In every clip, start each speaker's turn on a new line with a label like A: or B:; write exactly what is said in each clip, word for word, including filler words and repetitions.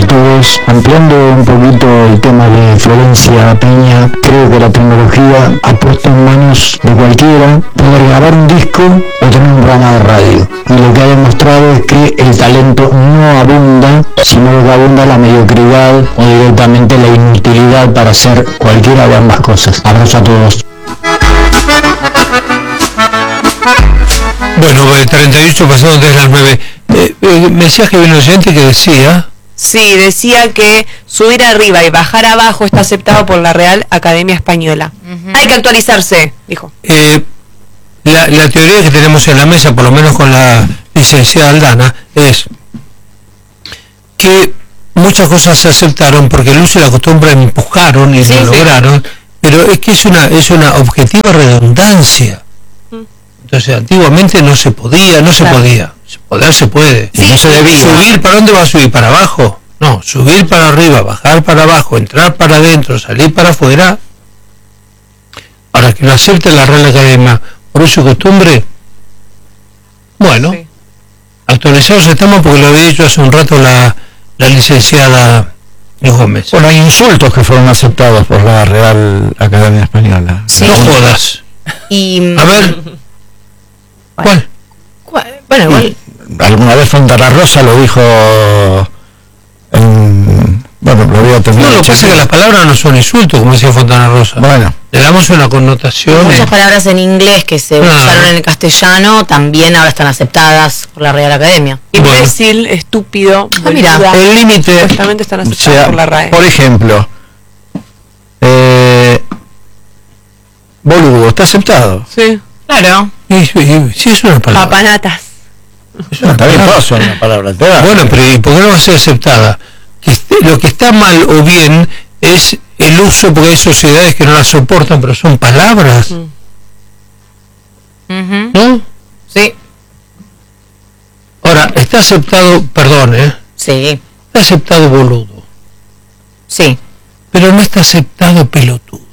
A: a todos. Ampliando un poquito el tema de Florencia Peña, creo que la tecnología ha puesto en manos de cualquiera poder grabar un disco o tener un programa de radio. Y lo que ha demostrado es que el talento no abunda, sino que abunda la mediocridad o directamente la inutilidad para hacer cualquiera de ambas cosas. Abrazo a todos.
B: Bueno, treinta y ocho pasados de las nueve. Eh, eh, me decías que había un oyente que decía...
C: Sí, decía que subir arriba y bajar abajo está aceptado por la Real Academia Española. Uh-huh. Hay que actualizarse, dijo.
B: Eh, la, la teoría que tenemos en la mesa, por lo menos con la licenciada Aldana, es que muchas cosas se aceptaron porque el uso y la costumbre empujaron y sí, lo sí. lograron, pero es que es una, es una objetiva redundancia. Entonces, antiguamente no se podía, no se claro. podía. Poder se puede.
C: Sí,
B: no se debía. ¿Subir para dónde va a subir? ¿Para abajo? No, subir para arriba, bajar para abajo, entrar para adentro, salir para afuera. Ahora, que lo acepte la Real Academia por uso y costumbre, bueno, sí. actualizados estamos porque lo había dicho hace un rato la, la licenciada Gómez.
A: Bueno, hay insultos que fueron aceptados por la Real Academia Española.
B: Sí. No jodas.
C: Y...
B: A ver... ¿Cuál?
C: Bueno, igual.
A: Alguna vez Fontana Rosa lo dijo en... Bueno, lo voy a tener.
B: No, lo que pasa es que las palabras no son insultos, como decía Fontana Rosa.
A: Bueno.
B: Le damos una connotación.
D: Muchas palabras en inglés que se ah. usaron en el castellano también ahora están aceptadas por la Real Academia.
C: Imbécil, bueno. estúpido,
D: ah, mira,
A: el límite.
C: Supuestamente están aceptadas
A: sea,
C: por la R A E.
A: Por ejemplo, eh, boludo, ¿está aceptado?
C: Sí.
D: Claro.
B: Sí, sí, sí, es una palabra.
C: Papanatas.
B: Es una palabra.
A: Son una palabra.
B: Bueno, pero ¿y por qué no va a ser aceptada? Que esté, lo que está mal o bien es el uso, porque hay sociedades que no la soportan, pero son palabras.
D: Mm. Uh-huh.
B: ¿No?
D: Sí.
B: Ahora, está aceptado, perdón, ¿eh?
D: Sí.
B: Está aceptado boludo.
D: Sí.
B: Pero no está aceptado pelotudo.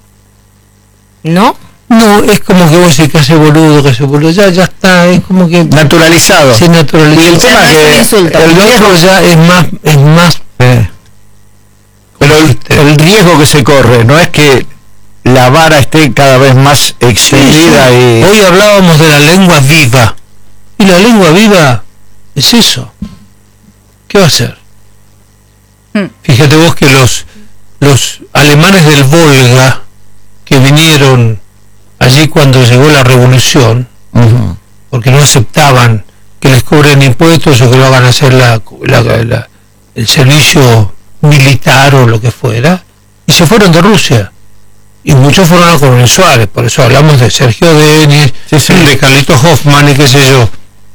D: ¿No?
B: No, es como que vos decís que hace boludo, que hace boludo, ya, ya está, es como que...
A: Naturalizado.
B: Sí, naturalizado.
A: Y el tema
D: no
A: que...
D: Es un
B: el riesgo ya es más... Es más eh,
A: pero el, el riesgo que se corre no es que la vara esté cada vez más extendida. Sí, sí. Y...
B: Hoy hablábamos de la lengua viva. Y la lengua viva es eso. ¿Qué va a hacer? Hmm. Fíjate vos que los, los alemanes del Volga que vinieron allí cuando llegó la revolución, uh-huh. porque no aceptaban que les cobren impuestos o que lo hagan hacer la, la, la, el servicio militar o lo que fuera, y se fueron de Rusia. Y muchos fueron a Coronel Suárez, por eso hablamos de Sergio Denis, sí, sí. de Carlitos Hoffman y qué sé yo.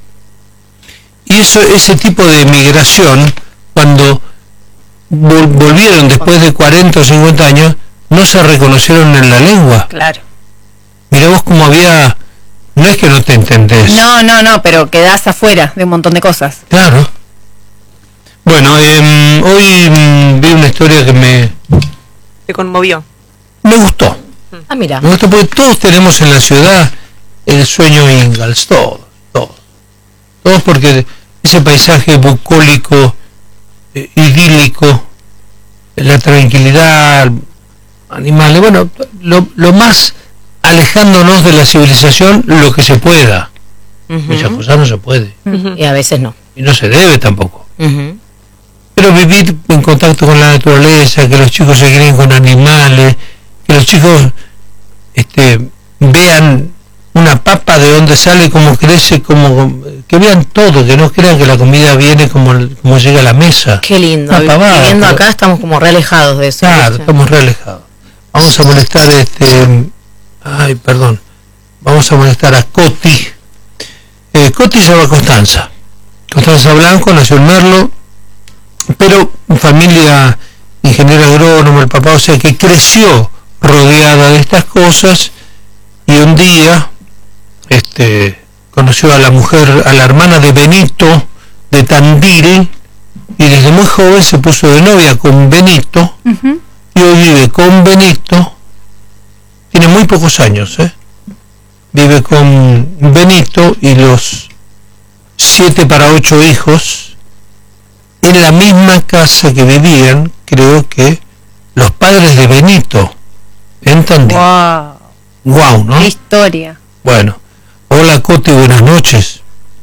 B: Y eso, ese tipo de migración, cuando vol- volvieron después de cuarenta o cincuenta años, no se reconocieron en la lengua.
D: Claro.
B: Mirá vos cómo había... No es que no te entendés.
D: No, no, no, pero quedás afuera de un montón de cosas.
B: Claro. Bueno, eh, hoy eh, vi una historia que me...
C: Te conmovió.
B: Me gustó.
D: Ah, mira.
B: Me gustó porque todos tenemos en la ciudad el sueño Ingalls, todos, todos. Todos porque ese paisaje bucólico, eh, idílico, la tranquilidad, animales, bueno, lo, lo más... alejándonos de la civilización lo que se pueda. Uh-huh. Muchas cosas no se puede.
D: Uh-huh. Y a veces no.
B: Y no se debe tampoco.
D: Uh-huh.
B: Pero vivir en contacto con la naturaleza, que los chicos se críen con animales, que los chicos este, vean una papa de dónde sale, cómo crece, como que vean todo, que no crean que la comida viene como, como llega a la mesa.
D: Qué lindo. Pavada, viviendo pero, acá estamos como re alejados de eso.
B: Claro, estamos re alejados. Vamos a molestar este... Ay, perdón. Vamos a molestar a Coti. Eh, Coti se llama Constanza. Constanza Blanco, nació en Merlo, pero familia ingeniero agrónomo, el papá, o sea que creció rodeada de estas cosas y un día este, conoció a la mujer, a la hermana de Benito de Tandil y desde muy joven se puso de novia con Benito uh-huh. y hoy vive con Benito. Tiene muy pocos años, ¿eh? Vive con Benito y los siete para ocho hijos en la misma casa que vivían, creo que, los padres de Benito. ¿Entendí?
E: Wow.
B: Wow, ¿no?
E: Qué historia.
B: Bueno. Hola, Coti, buenas noches.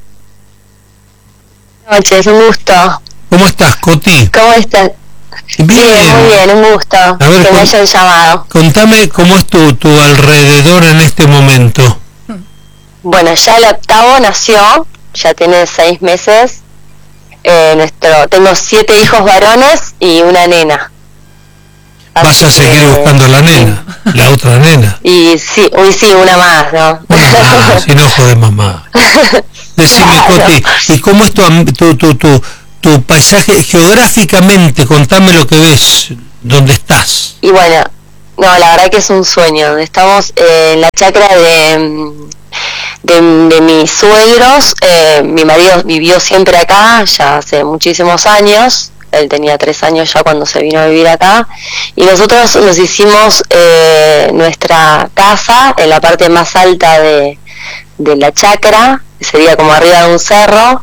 F: Buenas noches, un gusto.
B: ¿Cómo estás, Coti?
F: ¿Cómo estás?
B: Bien.
F: Bien, muy bien, un gusto
B: A ver,
F: que me hayan llamado.
B: Contame cómo es tu, tu alrededor en este momento.
F: Bueno, ya el octavo nació, ya tiene seis meses. Eh, nuestro, tengo siete hijos varones y una nena.
B: Vas a seguir
F: que,
B: buscando la nena, sí. La otra nena.
F: Y sí, uy, sí, una más, ¿no?
B: Una más, sin ojo de mamá. Decime, claro. Coti, ¿y cómo es tu, tu, tu, tu, tu paisaje geográficamente? Contame lo que ves, dónde estás.
F: Y bueno, no, la verdad que es un sueño. Estamos eh, en la chacra de, de, de mis suegros. Eh, mi marido vivió siempre acá, ya hace muchísimos años. Él tenía tres años ya cuando se vino a vivir acá, y nosotros nos hicimos eh, nuestra casa en la parte más alta de, de la chacra, que sería como arriba de un cerro,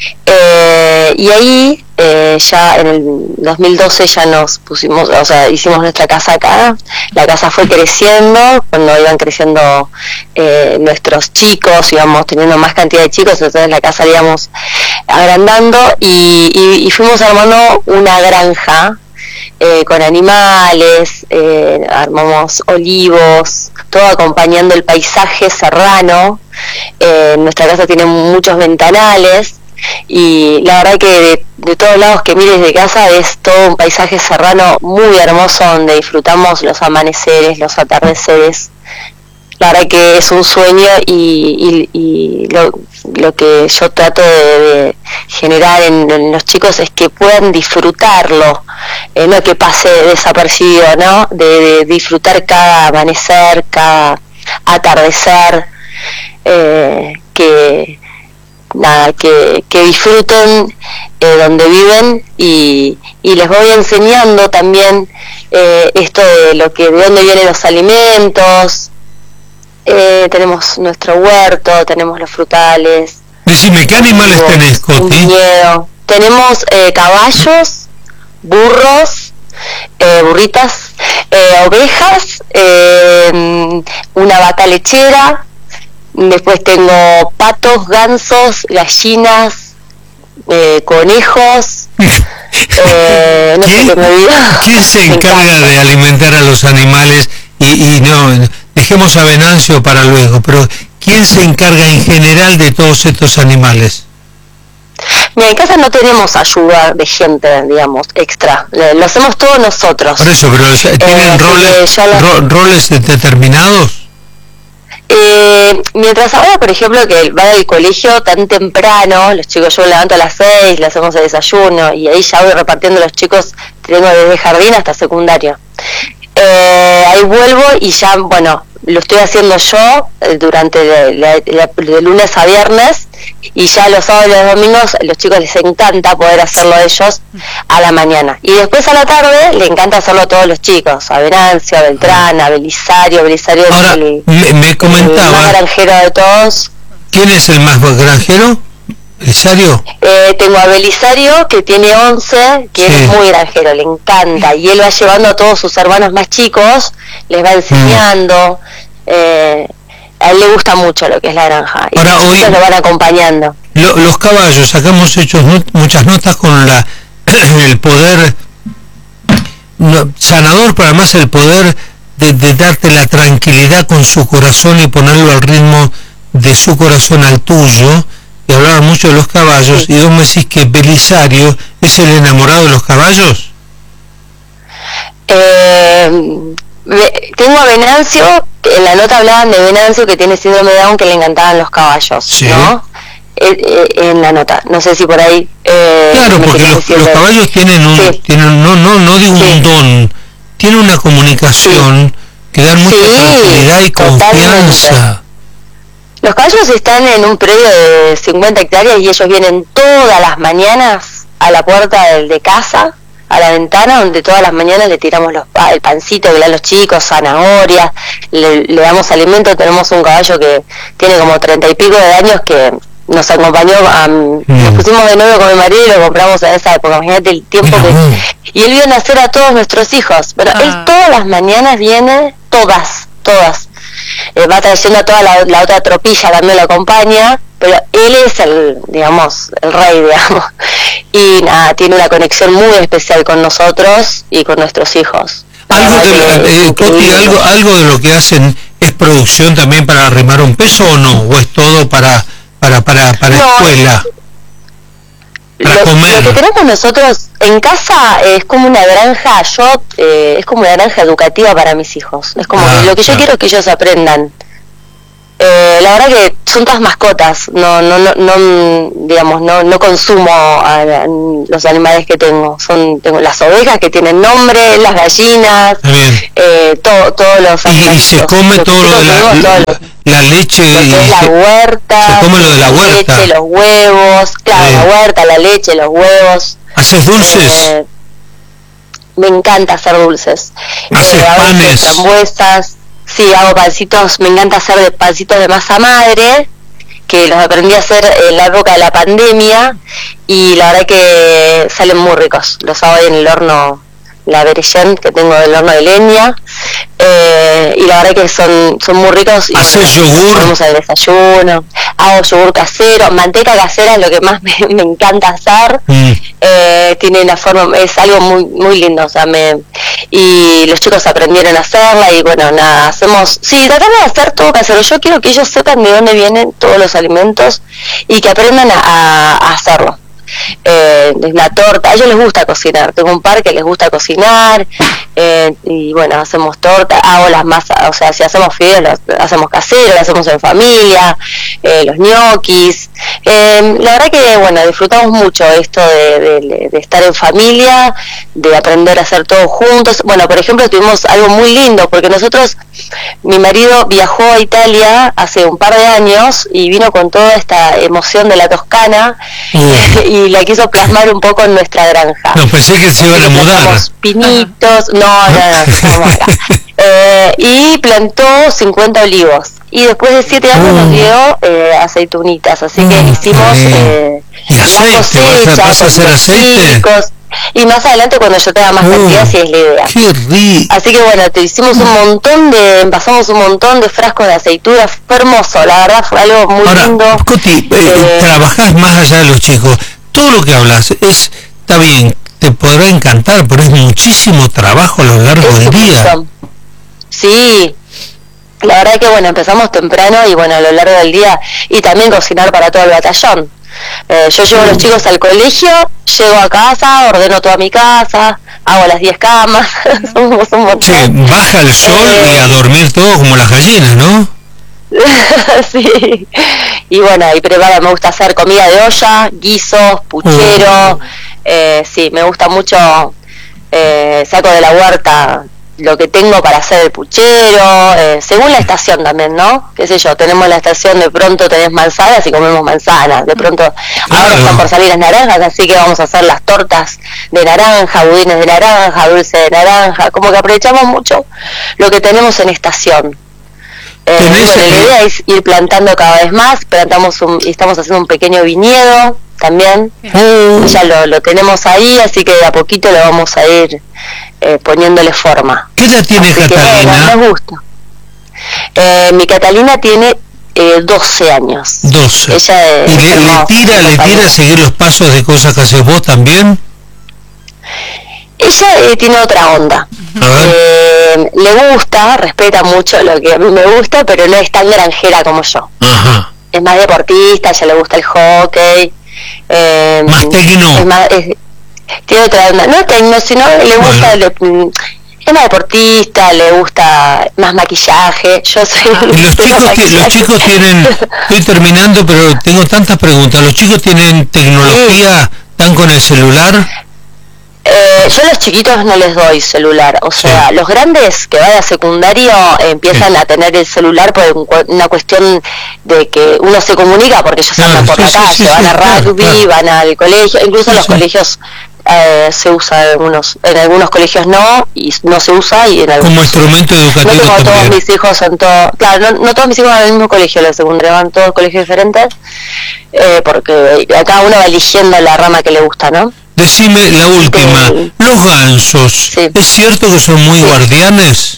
F: eh, y ahí eh, ya en el dos mil doce ya nos pusimos, o sea, hicimos nuestra casa acá. La casa fue creciendo, cuando iban creciendo eh, nuestros chicos, íbamos teniendo más cantidad de chicos, entonces la casa íbamos agrandando y, y, y fuimos armando una granja eh, con animales, eh, armamos olivos, todo acompañando el paisaje serrano. Eh, nuestra casa tiene muchos ventanales y la verdad que de, de todos lados que mires de casa es todo un paisaje serrano muy hermoso, donde disfrutamos los amaneceres, los atardeceres. La verdad que es un sueño, y, y, y lo, lo que yo trato de, de generar en, en los chicos es que puedan disfrutarlo, eh, no que pase desapercibido, ¿no? De, de disfrutar cada amanecer, cada atardecer, eh, que nada, que, que disfruten eh, donde viven, y, y les voy enseñando también eh, esto de lo que, de dónde vienen los alimentos. Eh, tenemos nuestro huerto, tenemos los frutales.
B: Decime, ¿qué animales tenés, Coti?
F: Tenemos eh, caballos, burros, eh, burritas, eh, ovejas, eh, una vaca lechera, después tengo patos, gansos, gallinas, eh, conejos. eh, no sé qué me olvidó.
B: ¿Quién se encarga de alimentar a los animales? Y, y no, dejemos a Venancio para luego, pero ¿quién se encarga en general de todos estos animales?
F: Mira, en casa no tenemos ayuda de gente, digamos, extra. Lo hacemos todos nosotros.
B: Por eso, pero ¿tienen eh, roles, lo... ro roles determinados?
F: Eh, mientras ahora, por ejemplo, que va al colegio tan temprano, los chicos, yo me levanto a las seis, le hacemos el desayuno, y ahí ya voy repartiendo los chicos, tengo desde jardín hasta secundario. Eh, ahí vuelvo y ya, bueno, lo estoy haciendo yo eh, durante la, la, la, de lunes a viernes, y ya los sábados y los domingos los chicos les encanta poder hacerlo ellos a la mañana, y después a la tarde le encanta hacerlo a todos los chicos, a Venancio, a Beltrán, a Belisario. Belisario
B: Ahora,
F: es el,
B: me, me comentaba,
F: el más granjero de todos.
B: ¿Quién es el más granjero? ¿Belisario?
F: Eh, tengo a Belisario, que tiene once, que sí. Es muy granjero, le encanta, y él va llevando a todos sus hermanos más chicos, les va enseñando. Mm. eh, a él le gusta mucho lo que es la granja, y
B: ahora,
F: los
B: hoy,
F: lo van acompañando.
B: Lo, los caballos, acá hemos hecho not, muchas notas con la el poder no, sanador, pero además el poder de, de darte la tranquilidad con su corazón y ponerlo al ritmo de su corazón al tuyo. Y hablaban mucho de los caballos, sí. Y vos me decís que Belisario es el enamorado de los caballos.
F: Eh, tengo a Venancio, en la nota hablaban de Venancio, que tiene síndrome de Down, que le encantaban los caballos, sí. ¿No? Eh, eh, en la nota, no sé si por ahí. Eh,
B: claro, porque los, los caballos tienen un, sí. tienen, no, no, no digo sí. un don, tienen una comunicación sí. que da mucha sí, tranquilidad y confianza.
F: Totalmente. Los caballos están en un predio de cincuenta hectáreas y ellos vienen todas las mañanas a la puerta del de casa, a la ventana, donde todas las mañanas le tiramos los, el pancito que le dan los chicos, zanahorias, le, le damos alimento. Tenemos un caballo que tiene como treinta y pico de años, que nos acompañó, um, mm. nos pusimos de novio con mi marido y lo compramos en esa época, imagínate el tiempo que... Y él vio nacer a todos nuestros hijos, pero ah. él todas las mañanas viene, todas, todas, eh, va trayendo a toda la, la otra tropilla, también lo acompaña, pero él es el, digamos, el rey, digamos, y nada, tiene una conexión muy especial con nosotros y con nuestros hijos.
B: Algo de, eh, Coti, algo, algo de lo que hacen es producción también para remar un peso o no, o es todo para para para para no, escuela, para
F: lo,
B: comer.
F: Lo que tenemos nosotros en casa es como una granja, yo eh, es como una granja educativa para mis hijos, es como ah, que lo que yo claro. quiero es que ellos aprendan. Eh, la verdad que son todas mascotas, no no no, no digamos no no consumo a, a los animales que tengo, son tengo las ovejas que tienen nombre, las gallinas, eh, todo todos los
B: animales. Y, y se come todo lo de la, la, la, la leche,
F: y la
B: se,
F: huerta,
B: se come lo de la, la huerta,
F: leche, los huevos, claro, eh. la huerta, la leche, los huevos.
B: ¿Haces dulces?
F: Eh, me encanta hacer dulces.
B: ¿Haces
F: eh,
B: panes?
F: Frambuesas. Sí, hago pancitos, me encanta hacer de pancitos de masa madre, que los aprendí a hacer en la época de la pandemia, y la verdad que salen muy ricos. Los hago ahí en el horno, la Berellén, que tengo del horno de leña, eh, y la verdad que son son muy ricos.
B: ¿Haces yogur?
F: Hacemos el desayuno, hago yogur casero, manteca casera es lo que más me, me encanta hacer. Mm. Eh, tiene una forma, es algo muy muy lindo, o sea, me y los chicos aprendieron a hacerla y bueno, nada, hacemos, sí, tratamos de hacer todo casero. Yo quiero que ellos sepan de dónde vienen todos los alimentos y que aprendan a, a, a hacerlo. Eh, la torta, a ellos les gusta cocinar, tengo un par que les gusta cocinar, eh, y bueno, hacemos torta, hago las masas, o sea, si hacemos fideos, las hacemos caseros, las hacemos en familia, eh, los ñoquis, eh, la verdad que bueno, disfrutamos mucho esto de, de, de estar en familia, de aprender a hacer todo juntos. Bueno, por ejemplo, tuvimos algo muy lindo, porque nosotros, mi marido viajó a Italia hace un par de años y vino con toda esta emoción de la Toscana, mm. y la quiso plasmar un poco en nuestra granja.
B: No, pensé que se iban a mudar.
F: Pinitos, no, no, no, no, no. Eh, y plantó cincuenta olivos. Y después de siete años uh. nos dio eh, aceitunitas, así uh, que hicimos eh,
B: ¿Y aceite?
F: cosecha,
B: ¿Vas a hacer aceite?
F: Chicos, y más adelante cuando yo tenga más uh, cantidad, si es la idea.
B: Qué rico.
F: Así que bueno, te hicimos un montón de, envasamos un montón de frascos de aceitunas, fue hermoso, la verdad fue algo muy
B: Ahora,
F: lindo.
B: Coti, eh, eh, trabajás más allá de los chicos, todo lo que hablas es, está bien, te podrá encantar, pero es muchísimo trabajo a lo largo del día.
F: Sí, la verdad que bueno, empezamos temprano y bueno, a lo largo del día, y también cocinar para todo el batallón. Eh, yo llevo a los chicos al colegio, llego a casa, ordeno toda mi casa, hago las diez camas, somos un montón.
B: Sí, baja el sol eh, y a dormir todo como las gallinas, ¿no?
F: Sí, y bueno, y prepara, me gusta hacer comida de olla, guisos, puchero, uh. eh, sí, me gusta mucho, eh, saco de la huerta lo que tengo para hacer el puchero, eh, según la estación también, ¿no? Qué sé yo, tenemos la estación, de pronto tenés manzanas y comemos manzanas, de pronto
B: claro.
F: Ahora están por salir las naranjas, así que vamos a hacer las tortas de naranja, budines de naranja, dulce de naranja, como que aprovechamos mucho lo que tenemos en estación. Eh, bueno, la idea es ir plantando cada vez más, plantamos un, y estamos haciendo un pequeño viñedo también, uh. ya lo, lo tenemos ahí, así que de a poquito lo vamos a ir eh, poniéndole forma.
B: ¿Qué edad tiene así Catalina?
F: Que, bueno, nos gusta. Eh, mi Catalina tiene eh, doce años.
B: doce.
F: Ella,
B: ¿Y le, le tira, le tira a seguir los pasos de cosas que haces vos también?
F: Ella eh, tiene otra onda. Eh, le gusta, respeta mucho lo que a mí me gusta, pero no es tan granjera como yo.
B: Ajá.
F: Es más deportista, ella le gusta el hockey. Eh,
B: más tecno.
F: Es más, es, tiene otra onda. No tecno, sino le gusta... Bueno. Lo, es más deportista, le gusta más maquillaje. Yo soy
B: los chicos, que, los chicos tienen, estoy terminando, pero tengo tantas preguntas. ¿Los chicos tienen tecnología? Sí. ¿Están con el celular?
F: Eh, yo a los chiquitos no les doy celular, o sea, sí. Los grandes que van a secundario eh, empiezan sí. a tener el celular por una cuestión de que uno se comunica porque ellos andan no, por sí, la calle, sí, van sí, a rugby, claro, claro. van al colegio, incluso sí, los sí. colegios eh, se usa en algunos, en algunos colegios no, y no se usa, y en algunos
B: como instrumento educativo
F: no como
B: también.
F: Todos mis hijos son todos, claro, no, no todos mis hijos van al mismo colegio, la secundaria van todos colegios diferentes, eh, porque cada uno va eligiendo la rama que le gusta, ¿no?
B: Decime la última,
F: Sí.
B: los gansos,
F: Sí.
B: ¿es cierto que son muy
F: Sí.
B: guardianes?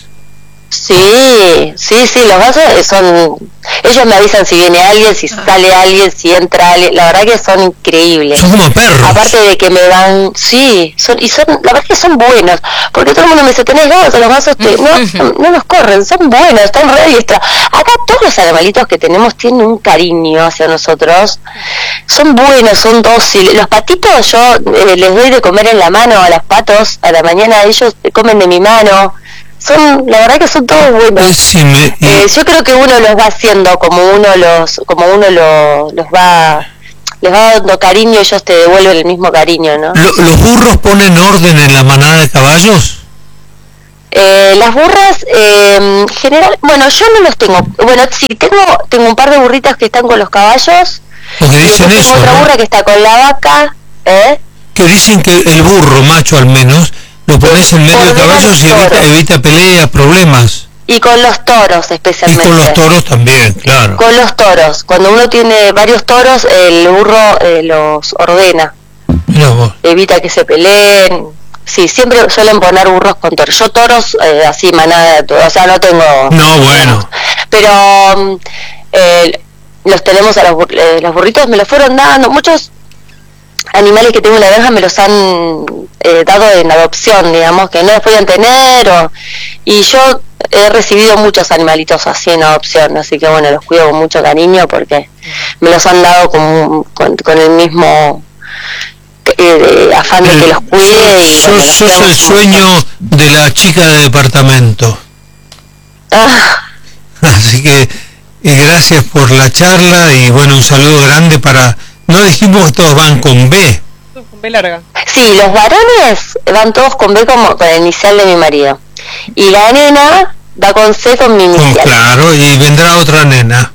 F: Sí, sí, sí, los vasos son, ellos me avisan si viene alguien, si sale alguien, si entra alguien, la verdad que son increíbles.
B: Son como perros.
F: Aparte de que me dan, sí, son, y son, la verdad que son buenos, porque todo el mundo me dice, tenés gansos, los gansos te, no, no nos corren, son buenos, están re diestra. Acá todos los animalitos que tenemos tienen un cariño hacia nosotros, son buenos, son dóciles. Los patitos yo eh, les doy de comer en la mano a los patos, a la mañana ellos comen de mi mano. Son, la verdad que son todos buenos.
B: Decime, y-
F: Eh, yo creo que uno los va haciendo como uno los, como uno lo, los va, les va dando cariño, ellos te devuelven el mismo cariño, ¿no?
B: ¿lo- ¿los burros ponen orden en la manada de caballos?
F: Eh, las burras, eh, general, bueno, yo no los tengo. Bueno, sí, tengo, tengo un par de burritas que están con los caballos.
B: Porque
F: Y
B: dicen
F: después
B: eso,
F: tengo otra
B: ¿no?
F: burra que está con la vaca, ¿eh?
B: Que dicen que el burro, macho al menos, lo pones en medio de
F: Ordena
B: caballos
F: los
B: y evita,
F: toros.
B: evita peleas, problemas.
F: Y con los toros
B: Y
F: especialmente.
B: con los toros también, claro.
F: Con los toros. Cuando uno tiene varios toros, el burro eh, los ordena.
B: Mirá vos.
F: Evita que se peleen. Sí, siempre suelen poner burros con toros. Yo toros, eh, así, manada de toros, o sea, no tengo...
B: No, bueno.
F: Pero mm, eh, los tenemos a los, bur- eh, los burritos, me los fueron dando. Muchos animales que tengo en la granja me los han eh, dado en adopción, digamos, que no los podían tener. O, y yo he recibido muchos animalitos así en adopción, así que bueno, los cuido con mucho cariño porque me los han dado con, con, con el mismo... Eh, de afán de que los cuide y
B: sos,
F: bueno, los
B: sos el
F: queremos
B: sueño de la chica de departamento.
F: mucho. Ah,
B: Así que eh, gracias por la charla y bueno, un saludo grande para... No dijimos que todos van con B.
C: Con B larga.
F: sí, los varones van todos con B como con el inicial de mi marido y la nena va con C con mi
B: Con,
F: inicial.
B: claro, y vendrá otra nena.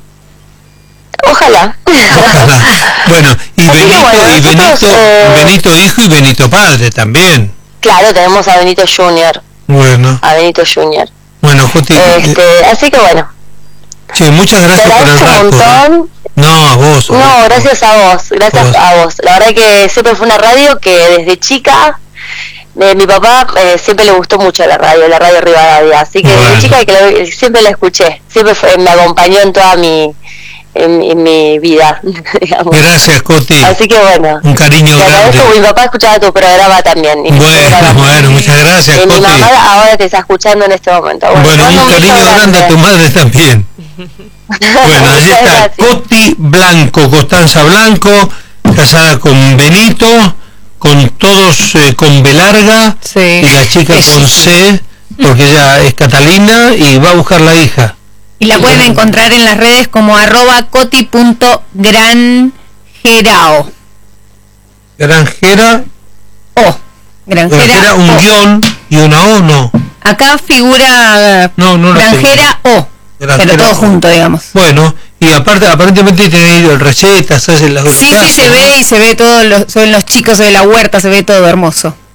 F: Ojalá.
B: Ojalá. Bueno, y
F: Así que
B: Benito,
F: bueno,
B: y
F: nosotros,
B: Benito,
F: eh,
B: Benito hijo y Benito padre también.
F: Claro, tenemos a Benito Junior,
B: Bueno,
F: a Benito Junior.
B: bueno, Joti, eh,
F: Este, así que bueno,
B: che, muchas
F: te
B: gracias por el
F: agradezco un
B: rato. ¿eh?
F: montón.
B: No, a vos. a
F: No,
B: vos.
F: gracias a vos, gracias
B: Vos.
F: a vos. La verdad que siempre fue una radio que desde chica, eh, mi papá eh, siempre le gustó mucho la radio, la radio Rivadavia, así que
B: Bueno.
F: desde chica que la- siempre la escuché, siempre fue, me acompañó en toda mi, en, en mi vida, digamos.
B: Gracias, Coti.
F: Así que bueno,
B: Un cariño
F: te agradezco,
B: grande.
F: mi papá escuchaba tu programa también. y mi
B: Bueno,
F: programa.
B: bueno, muchas gracias,
F: Y mi
B: Coti.
F: mamá ahora te está escuchando en este momento. Bueno,
B: Bueno,
F: te mando
B: un
F: beso
B: cariño grande a tu madre también. Bueno, allí
F: Muchas
B: está
F: gracias.
B: Coti Blanco, Constanza Blanco, casada con Benito, con todos eh, con B larga,
C: Sí.
B: y la chica con C, porque ella es Catalina y va a buscar la hija.
E: Y la pueden encontrar en las redes como arroba coti.grangerao.
B: Granjera,
E: O. Granjera,
B: Granjera, un
E: O.
B: guión y una O, no.
E: Acá figura
B: No, no la
E: Granjera O.
B: Granjera
E: pero todo
B: O.
E: junto, digamos.
B: Bueno, y aparte, aparentemente tiene recetas, hacen las
E: Sí, sí, se ve y se ve todo, los, se ven los chicos, se ve la huerta, se ve todo hermoso.